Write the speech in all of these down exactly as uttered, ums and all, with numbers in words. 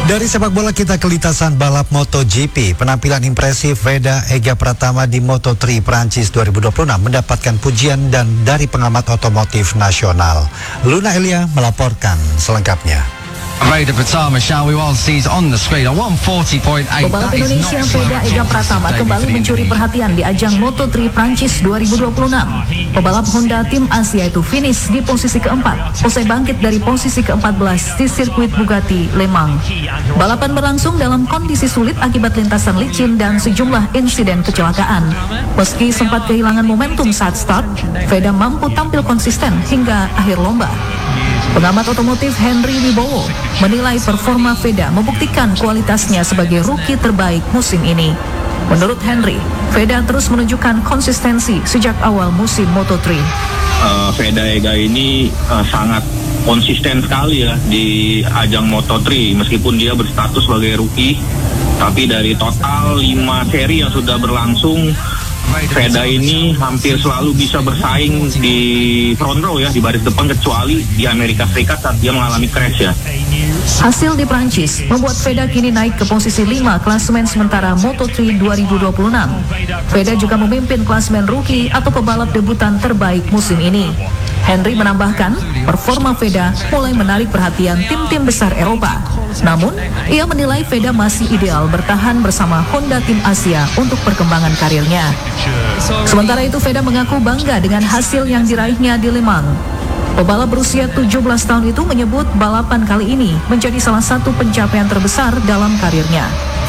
Dari sepak bola kita ke lintasan balap MotoGP. Penampilan impresif Veda Ega Pratama di Moto tiga Prancis dua ribu dua puluh enam mendapatkan pujian dan dari pengamat otomotif nasional. Luna Elia melaporkan selengkapnya. Veda Pratama, shall we all see on the screen, a one forty point eight. Pebalap Indonesia Veda Ega Pratama kembali mencuri perhatian di ajang Moto tiga Prancis dua ribu dua puluh enam. Pebalap Honda tim Asia itu finish di posisi keempat, usai bangkit dari posisi keempat belas di sirkuit Bugatti Le Mans. Balapan berlangsung dalam kondisi sulit akibat lintasan licin dan sejumlah insiden kecelakaan. Meski sempat kehilangan momentum saat start, Veda mampu tampil konsisten hingga akhir lomba. Pengamat otomotif Henry Wibowo menilai performa Veda membuktikan kualitasnya sebagai rookie terbaik musim ini. Menurut Henry, Veda terus menunjukkan konsistensi sejak awal musim Moto tiga. Uh, Veda Ega ini uh, sangat konsisten sekali ya di ajang Moto tiga, meskipun dia berstatus sebagai rookie, tapi dari total lima seri yang sudah berlangsung, Veda ini hampir selalu bisa bersaing di front row ya, di baris depan, kecuali di Amerika Serikat saat dia mengalami crash ya. Hasil di Prancis membuat Veda kini naik ke posisi lima klasemen sementara Moto tiga dua ribu dua puluh enam. Veda juga memimpin klasemen rookie atau pebalap debutan terbaik musim ini. Henry menambahkan, performa Veda mulai menarik perhatian tim-tim besar Eropa. Namun, ia menilai Veda masih ideal bertahan bersama Honda tim Asia untuk perkembangan karirnya. Sementara itu, Veda mengaku bangga dengan hasil yang diraihnya di Le Mans. Pebalap berusia tujuh belas tahun itu menyebut balapan kali ini menjadi salah satu pencapaian terbesar dalam karirnya.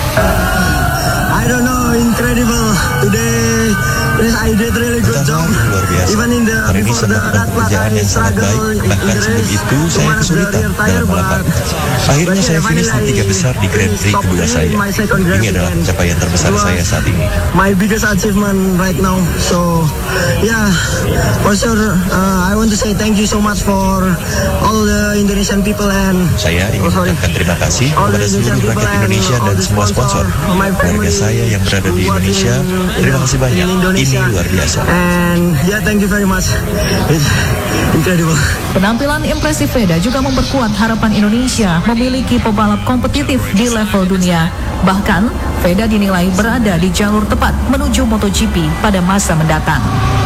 I don't know, incredible today. I did really good job. Luar biasa. Even in the Hari ini saya melakukan pekerjaan yang sangat baik. Bahkan sebelum itu saya kesulitan dalam balapan. Akhirnya saya finish di tiga besar di Grand Prix kedua saya. Ini adalah pencapaian terbesar saya saat ini. My biggest achievement right now. So yeah, for sure uh, I want to say thank you so much for all the Indonesian people and Saya ingin mengucapkan terima kasih kepada seluruh rakyat Indonesia dan semua sponsor. Keluarga saya yang berada di Indonesia, terima kasih banyak. Ini luar biasa. And yeah, thank you very much. It's incredible. Penampilan impresif Veda juga memperkuat harapan Indonesia memiliki pebalap kompetitif di level dunia. Bahkan, Veda dinilai berada di jalur tepat menuju MotoGP pada masa mendatang.